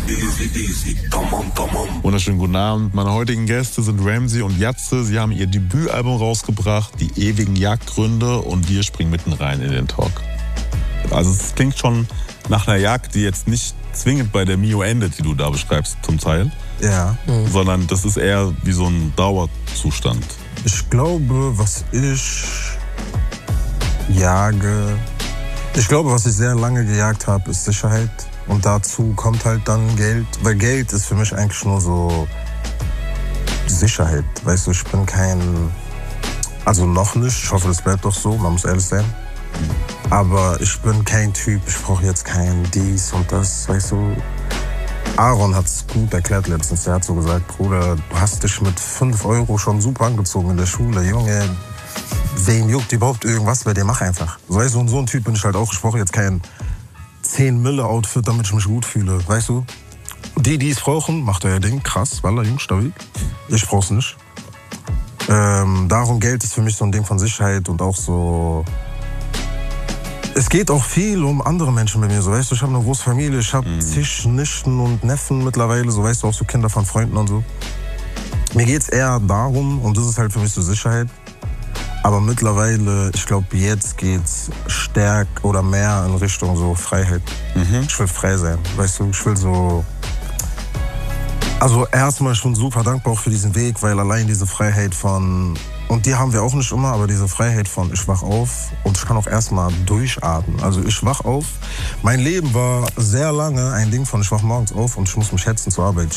Wunderschönen guten Abend. Meine heutigen Gäste sind Ramsey und Jatze. Sie haben ihr Debütalbum rausgebracht, Die ewigen Jagdgründe, und wir springen mitten rein in den Talk. Also es klingt schon nach einer Jagd, die jetzt nicht zwingend bei der Mio endet, die du da beschreibst zum Teil. Ja. Sondern das ist eher wie so ein Dauerzustand. Ich glaube, was ich jage... Ich glaube, was ich sehr lange gejagt habe, ist Sicherheit. Und dazu kommt halt dann Geld. Weil Geld ist für mich eigentlich nur so Sicherheit. Weißt du, ich bin kein... Also noch nicht, ich hoffe, das bleibt doch so, man muss ehrlich sein. Aber ich bin kein Typ, ich brauche jetzt kein dies und das, weißt du. Aaron hat es gut erklärt letztens, er hat so gesagt, Bruder, du hast dich mit 5 Euro schon super angezogen in der Schule, Junge. Wem juckt überhaupt irgendwas bei dir? Mach einfach. Weißt du, und so ein Typ bin ich halt auch. Ich brauche jetzt kein 10-Mille-Outfit, damit ich mich gut fühle, weißt du? Die es brauchen, macht euer Ding, krass, wallah, Jungs, stabil. Ich brauch's nicht. Darum, Geld ist für mich so ein Ding von Sicherheit und auch so... Es geht auch viel um andere Menschen bei mir, so, weißt du, ich habe eine große Familie, ich habe zig Nichten und Neffen mittlerweile, so, weißt du, auch so Kinder von Freunden und so. Mir geht's eher darum, und das ist halt für mich so Sicherheit, aber mittlerweile, ich glaube, jetzt geht's stärk oder mehr in Richtung so Freiheit. Ich will frei sein, weißt du, ich will so... Also erstmal schon super dankbar auch für diesen Weg, weil allein diese Freiheit von... Und die haben wir auch nicht immer, aber diese Freiheit von ich wach auf und ich kann auch erstmal durchatmen. Also ich wach auf. Mein Leben war sehr lange ein Ding von ich wach morgens auf und ich muss mich hetzen zur Arbeit.